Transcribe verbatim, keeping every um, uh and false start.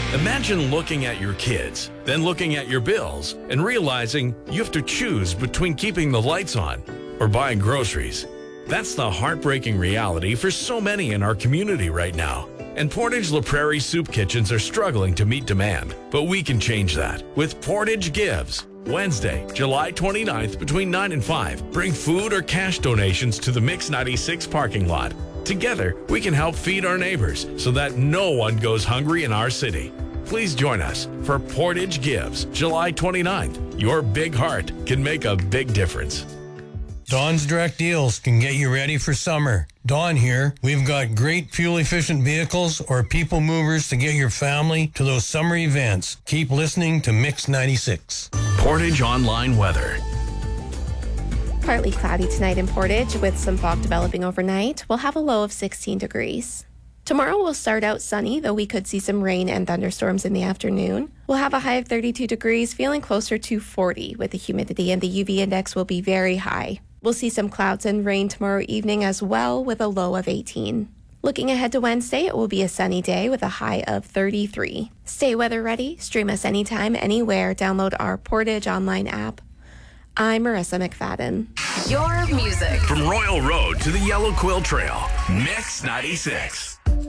Imagine looking at your kids, then looking at your bills, and realizing you have to choose between keeping the lights on or buying groceries. That's the heartbreaking reality for so many in our community right now. And Portage La Prairie soup kitchens are struggling to meet demand. But we can change that with Portage Gives. Wednesday, July twenty-ninth, between nine and five, bring food or cash donations to the Mix ninety-six parking lot. Together, we can help feed our neighbors so that no one goes hungry in our city. Please join us for Portage Gives, July twenty-ninth. Your big heart can make a big difference. Dawn's Direct Deals can get you ready for summer. Dawn here. We've got great fuel-efficient vehicles or people movers to get your family to those summer events. Keep listening to Mix ninety-six. Portage Online Weather. Partly cloudy tonight in Portage with some fog developing overnight. We'll have a low of sixteen degrees. Tomorrow will start out sunny, though we could see some rain and thunderstorms in the afternoon. We'll have a high of thirty-two degrees, feeling closer to forty with the humidity, and the U V index will be very high. We'll see some clouds and rain tomorrow evening as well with a low of eighteen. Looking ahead to Wednesday, it will be a sunny day with a high of thirty-three. Stay weather ready. Stream us anytime, anywhere. Download our Portage Online app. I'm Marissa McFadden. Your music. From Royal Road to the Yellow Quill Trail, Mix ninety-six.